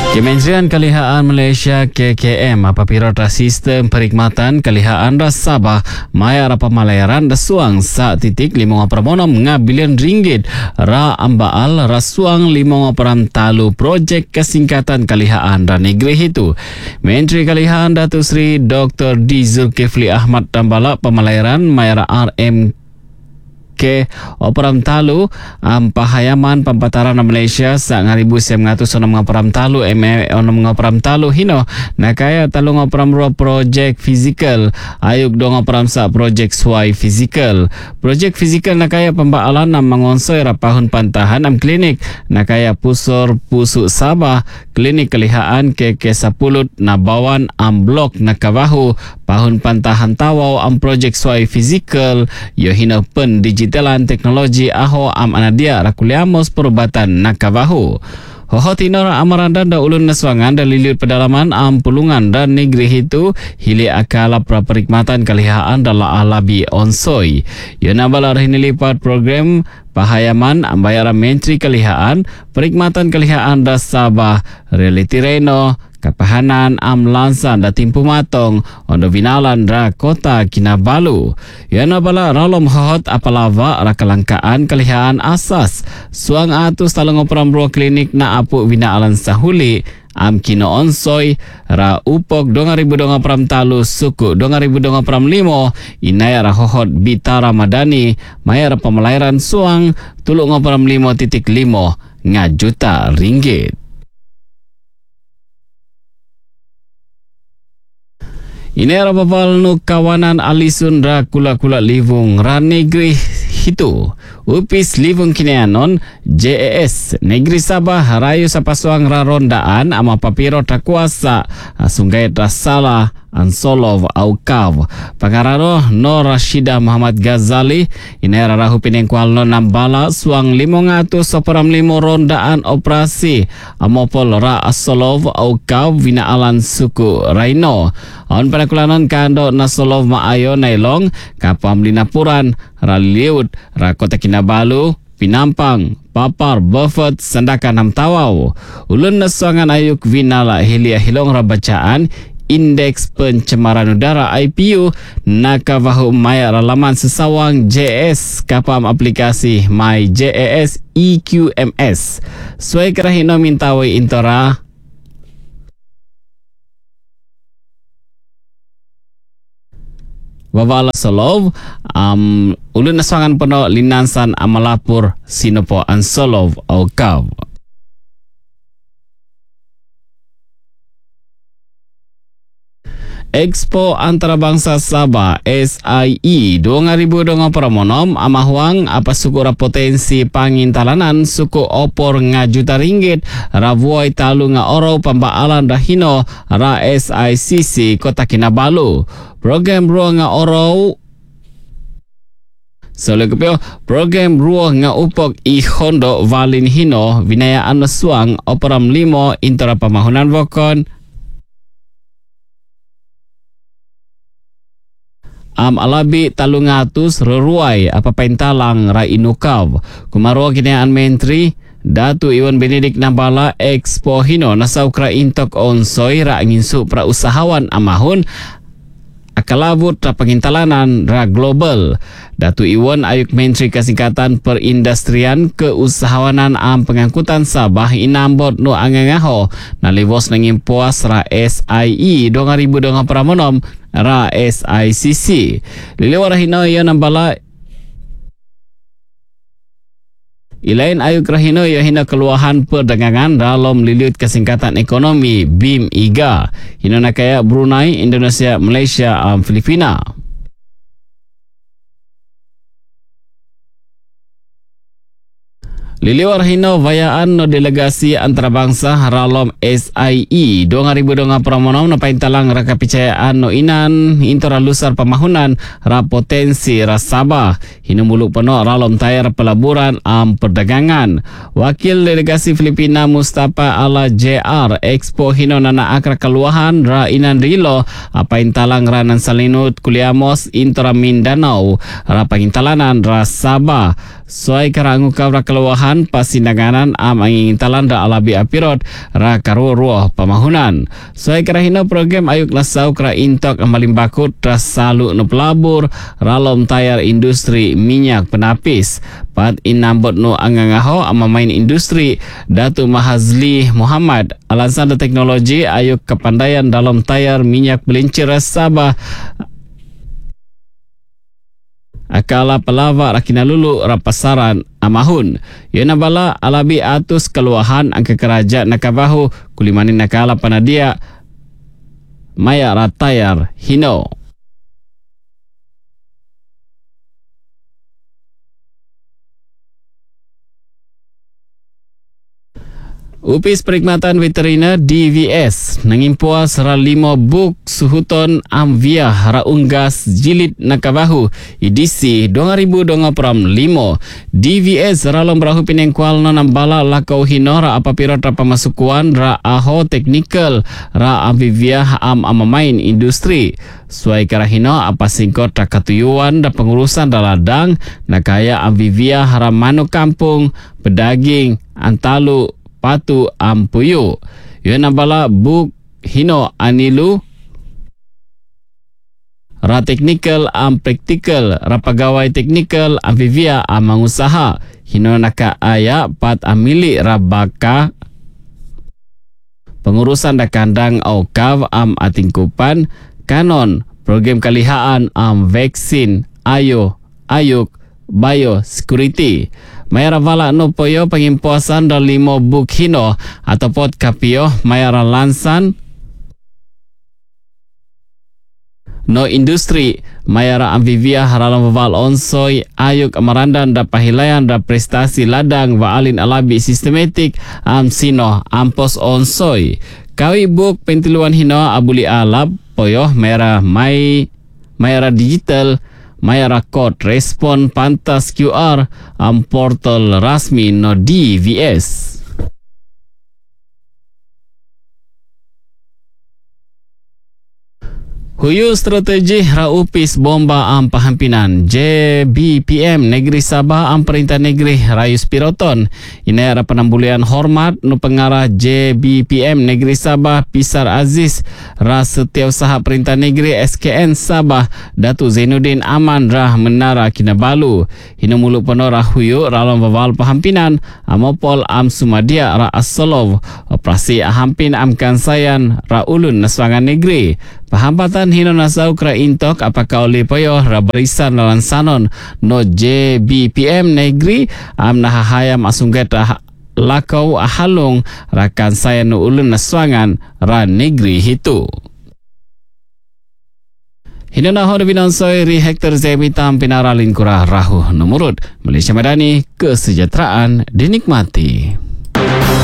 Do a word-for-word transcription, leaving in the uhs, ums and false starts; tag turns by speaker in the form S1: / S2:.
S1: Kementerian Kelihaan Malaysia K K M apabila sistem perkhidmatan kelihaan ras Sabah maya rapa malayaran rasuang sa titik lima permonom nga bilion ringgit ra ambaal rasuang lima peram talu projek kesingkatan kelihaan ra negeri itu. Menteri Kelihaan Datuk Seri Doktor D Zulkifli Ahmad tambala pemalayaran maya R M ke operam talu um, pahayaman pampataran Malaysia sa ngaribu sem ngatus onam ngoperam talu M onam ngoperam talu hino nakaya talu ngoperam ro projek fizikal ayuk do ngoperam sa projek suai fizikal projek fizikal nakaya pembaalan nam mangonsoi rapahun pantahan am klinik nakaya pusor pusuk Sabah klinik kelihaan ke ke sapulut nabawan am blok nakabahu pahun pantahan tawau am projek suai fizikal yo hino pen digital Dalam teknologi aho am anadia rakuliamos perubatan nakabahu. Hoho tinora amarandan da ulun naswangan da lilit pedalaman am pulungan dan negeri itu hili akala praperikmatan kelihaan dala alabi onsoi. Yona balar hinilipat program pahayaman ambayara Menteri Kelihaan perikmatan kelihaan da Sabah Reality Reno Kapahanan am lansan da timpu matong ondo vinalan ra kota Kinabalu. Yana bala ralom hohot apalava ra kelangkaan kelihaan asas. Suang atus talong operam bro klinik na apu vinaalan sahuli am kino onsoi ra upok donga ribu donga pram talu suku donga ribu donga pram limo inaya ra hohot bitara madani maya ra pemelayaran suang tuluk ngoperam limo titik limo nga juta ringgit. Ini era babal nu kawanan alisun ra kula-kula livung ra negeri itu. Upis livung kineanon J A S negeri Sabah rayu sapasuang ra rondaan ama papiro takuasa sungai rasala Ansolov Aukav Pangarano No Rashida Muhammad Ghazali Inera rahu pinengkual no nambala suang limo ngatu soperam limo rondaan operasi amopol ra Asolov Aukav vinaalan suku Raino on panakulanon kando Nasolov Maayo Nailong kapam linapuran raliut ra Kota Kinabalu Pinampang Papar Buffet Sandakan Nam Tawau ulun nasuangan ayuk vinala hilia hilong rabacaan Indeks Pencemaran Udara I P U nakavahu maya ralaman sesawang J S kapam aplikasi My J A S E Q M S. Suai kerahino mintawi intora Wawala Solov um, ulun nasangan peno linansan amalapur Sinopo Ansolov Aukav. Expo Antarabangsa Sabah S I E dua ribu dua puluh monom amahuang apa sukura potensi pangintalanan suku opor nga juta ringgit ravuai talu nga oro pambaalan rahino ra S I C C Kota Kinabalu program ruang nga oro Solekupyo program ruang nga upok i Hondo Valin Hino vinayaan suang operam limo intora pamahunan vokon am alabi talungatus reruai apa pentalang ra inukav kumaro kinayaan menteri Datu Iwan Benedik Nambala Expo Hino nasaukra intok onsoy ra nginsu pra usahawan amahun akalabut ra pangintalanan ra global. Datu Iwan ayuk Menteri Kesingkatan Perindustrian Keusahawanan am pengangkutan Sabah inambot no angangaho naliwos nangimpuas ra S I E dua ribu dua puluh monom ra S I C C. Liliwara hino yo nambala ilain ayuk rahino yo hino keluahan perdagangan dalam lilit kesingkatan ekonomi B I M I G A hino nakaya Brunei, Indonesia, Malaysia, um, Filipina. Liliwar hino vayaan no delegasi antarabangsa ralom S I E dua ribu dua puluh monom na paintalang rakapicayaan no inan intora lusar pamahunan ra potensi ra Sabah hino muluk peno ralom tayar pelaburan am perdagangan. Wakil delegasi Filipina Mustafa Ala J R Expo hino nana akra keluahan ra inan rilo paintalang ranan salinut kuliamos intora Mindanao ra pangintalanan ra Sabah Soai karangu kabra keluahan pasindanganan am angin talanda alabi apirot ra karuruh pamahunan. Soai karahina program ayuk lasau kera intok malimbakut ras salu no pelabur ralom tayar industri minyak penapis. Pat inambot no angangaho ama main industri Datu Mahazli Muhammad alasan teknologi ayuk kepandaian dalam tayar minyak belincir Sabah akala pelava rakina lulu rapasaran amahun. Yana bala alabi atus keluahan angka keraja nakabahu kulimani nakala panadia maya ratayar hino. Upis Perkhidmatan Veteriner D V S nangimpuas ra limo buk suhuton amvia ra unggas jilid nakabahu edisi dua ribu dua puluh lima. D V S ra lombrahu pinengkual no nambala lakau hino ra apapira ra pamasukuan ra aho teknikal ra amvia am amamain industri. Suai karahino apa singkot ra katuyuan da pengurusan da ladang nakaya amvia ra manu kampung pedaging antalu patu ampuyu. Yun nabala buk hino anilu ra teknikal am praktikal ra pagawai teknikal amvivia am mangusaha hino naka aya pat amili ra baka pengurusan da kandang au kav am atingkupan kanon program kalihaan am vaksin ayo ayuk biosecurity. Mayara vala no poyo pengimpuasan dan limo buk hino atau pot kapio mayara lansan no industri mayara amvivia haralam val onsoi ayuk amarandan da pahilayan da prestasi ladang wa alin alabi sistematik am sino ampos onsoi kawi buk pentiluan hino abuli alab poyo mayara mai mayara digital mayara kod respon pantas Q R am portal rasmi no D V S. Huyu strategi raupis bomba am pahampinan J B P M Negeri Sabah am Perintah Negeri Rayus Piroton. Ini era penambulian hormat nu pengarah J B P M Negeri Sabah Pisar Aziz ra Setiausaha Perintah Negeri S K N Sabah Datu Zainuddin Aman rah menara Kinabalu. Hinu mulu penora huyu ralam wawal pahampinan amopol am Sumadia ra Asolov operasi ahampin am kansayan ra ulun naswangan negeri. Pahampatan hino nasau kera intok apakah oleh poyo rabarisan lawan sanon no J B P M negeri am nahahayam asungget lakau ahalung rakan saya no ulun naswangan ra negeri hitu. Hino naho de binonsoi ri hektar zebitam pinaralin kurah rahu nomorut Malaysia Madani kesejahteraan dinikmati.